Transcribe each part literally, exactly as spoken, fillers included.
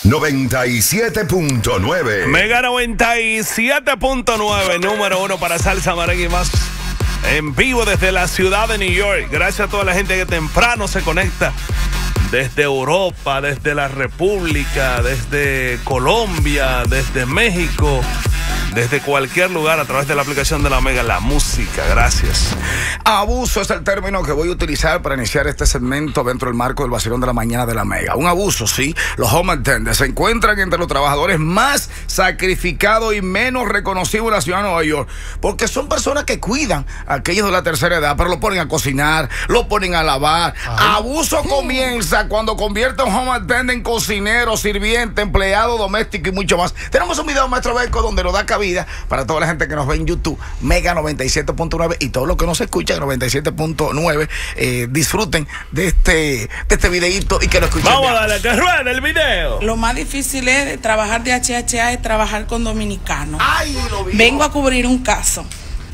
noventa y siete punto nueve. Mega noventa y siete punto nueve, número uno para salsa, merengue y más. En vivo desde la ciudad de New York. Gracias a toda la gente que temprano se conecta desde Europa, desde la República, desde Colombia, desde México, desde cualquier lugar a través de la aplicación de la Mega, la música. Gracias. Abuso es el término que voy a utilizar para iniciar este segmento dentro del marco del vacilón de la mañana de la Mega. Un abuso, sí. Los home attendants se encuentran entre los trabajadores más sacrificados y menos reconocidos en la ciudad de Nueva York, porque son personas que cuidan a aquellos de la tercera edad, pero lo ponen a cocinar, lo ponen a lavar. Ay. Abuso comienza cuando convierte a un home attendant en cocinero, sirviente, empleado doméstico y mucho más. Tenemos un video, maestro Beco, donde nos da cabida para toda la gente que nos ve en YouTube, Mega noventa y siete punto nueve, y todos los que nos escuchan noventa y siete punto nueve, eh, disfruten de este, de este videíto y que lo escuchen. Vamos a darle que ruede el video. Lo más difícil es de trabajar de H H A es trabajar con dominicanos. Ay, lo vi. Vengo a cubrir un caso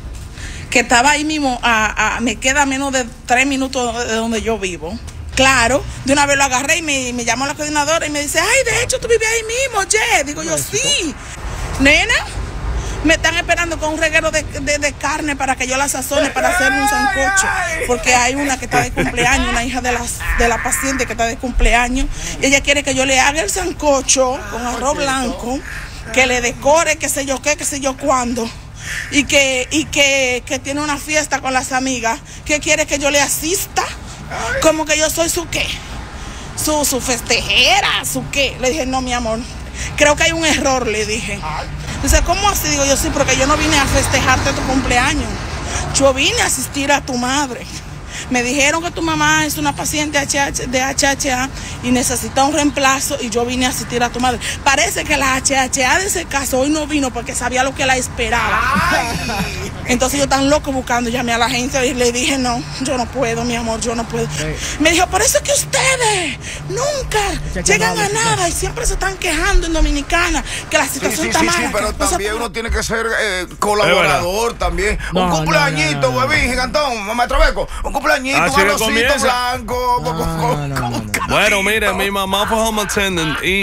que estaba ahí mismo, a, a, me queda menos de tres minutos de donde yo vivo. Claro, de una vez lo agarré y me, me llamó la coordinadora y me dice, ay, de hecho tú vives ahí mismo, Ye. Digo yo, sí. Nena, me están esperando con un reguero de, de, de carne para que yo la sazone para hacer un sancocho, porque hay una que está de cumpleaños, una hija de, las, de la paciente que está de cumpleaños, y ella quiere que yo le haga el sancocho con arroz blanco, que le decore, qué sé yo qué, qué sé yo cuándo, y que, y que, que tiene una fiesta con las amigas, que quiere que yo le asista, como que yo soy su qué, su, su festejera, su qué. Le dije, no, mi amor, creo que hay un error, le dije. Dice, ¿cómo así? Digo yo, sí, porque yo no vine a festejarte tu cumpleaños. Yo vine a asistir a tu madre. Me dijeron que tu mamá es una paciente de H H A y necesita un reemplazo y yo vine a asistir a tu madre. Parece que la H H A de ese caso hoy no vino porque sabía lo que la esperaba. Ay. Entonces yo tan loco buscando, llamé a la agencia y le dije, no, yo no puedo, mi amor, yo no puedo. Sí. Me dijo, por eso es que ustedes nunca llegan a nada y siempre se están quejando en Dominicana, que la situación sí, sí, está sí, mala. Sí, pero también uno tiene que ser eh, colaborador también. No, un cumpleañito, no, no, no, no. Huevín, gigantón, maestro Beco, un cumpleañito. Así un arrocito blanco. No, no, no, no. Bueno, mire, mi mamá fue home attendant y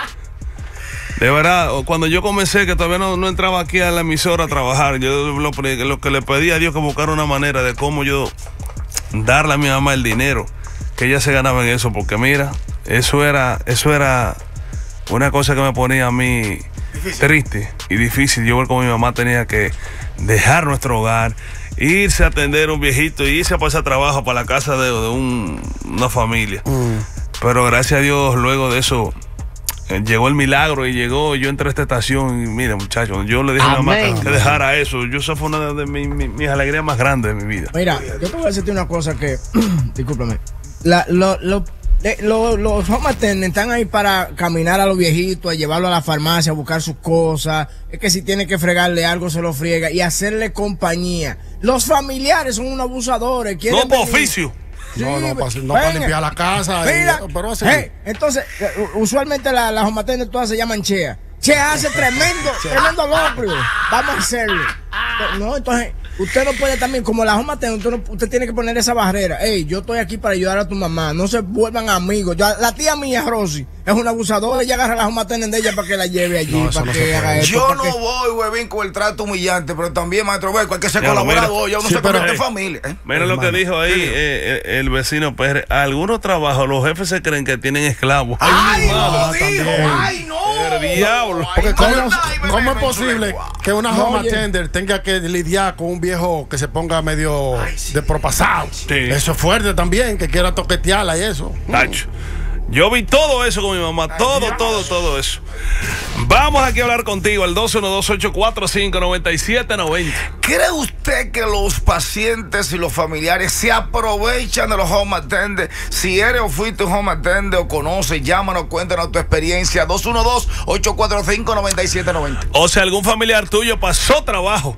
de verdad, cuando yo comencé, que todavía no, no entraba aquí a la emisora a trabajar, yo lo, lo que le pedí a Dios que buscara una manera de cómo yo darle a mi mamá el dinero que ella se ganaba en eso, porque mira, eso era, eso era una cosa que me ponía a mí difícil. Triste y difícil. Yo ver cómo mi mamá tenía que dejar nuestro hogar, irse a atender a un viejito y irse a pasar trabajo para la casa de, de un, una familia. Mm. Pero gracias a Dios, luego de eso, eh, llegó el milagro y llegó, yo entré a esta estación y mire, muchachos, yo le dije Amén. a mi mamá que, que dejara eso. Yo, esa fue una de, de mi, mi, mis alegrías más grandes de mi vida. Mira, yo te voy a decirte una cosa que, discúlpame, la, lo, lo, de, lo, los home attendants están ahí para caminar a los viejitos, a llevarlo a la farmacia, a buscar sus cosas. Es que si tiene que fregarle algo, se lo friega y hacerle compañía. Los familiares son unos abusadores. No por oficio. Sí, no, no, para no pa limpiar la casa. Mira, y, pero así. Hey, entonces, usualmente las la home attendants todas se llaman Chea. Chea hace tremendo, tremendo locro. Vamos a hacerlo. No, entonces, usted no puede también, como la home attendant, usted, no, usted tiene que poner esa barrera. Hey, yo estoy aquí para ayudar a tu mamá. No se vuelvan amigos. Yo, la tía mía, Rosy, es una abusadora. Ella agarra a la home attendant de ella para que la lleve allí. No, para no que haga esto, yo porque... no voy, huevín, con el trato humillante, pero también, maestro Beco, hay que ser colaborador. Ya uno sí, se convierte en familia. ¿eh? Mira lo que dijo ahí eh, eh, el vecino Pérez. Algunos trabajos, los jefes se creen que tienen esclavos. ¡Ay, no! ¡Ay, no! El diablo. Porque ¿cómo, ¿cómo es posible que una home attendant tenga que lidiar con un viejo que se ponga medio Ay, sí. de propasado? Sí. Eso es fuerte también, que quiera toquetearla y eso. Tacho. Yo vi todo eso con mi mamá, Ay, todo, Dios. todo, todo eso. Vamos aquí a hablar contigo, al dos uno dos, ocho cuatro cinco, nueve siete nueve cero. ¿Cree usted que los pacientes y los familiares se aprovechan de los home attendants? Si eres o fuiste un home attendant o conoces, llámanos, cuéntanos tu experiencia. dos uno dos, ocho cuatro cinco, nueve siete nueve cero. O sea, algún familiar tuyo pasó trabajo,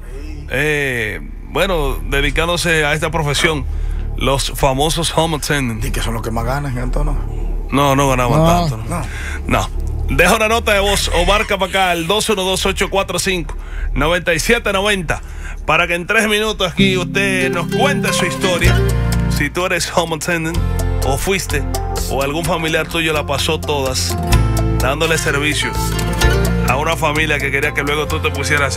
eh, bueno, dedicándose a esta profesión, los famosos home attendants. ¿Y que son los que más ganan, Antonio? No, no ganaban no, tanto. No. no. no. Deja una nota de voz o marca para acá al dos uno dos, ocho cuatro cinco, nueve siete nueve cero para que en tres minutos aquí usted nos cuente su historia. Si tú eres home attendant o fuiste o algún familiar tuyo la pasó todas. dándole servicio a una familia que quería que luego tú te pusieras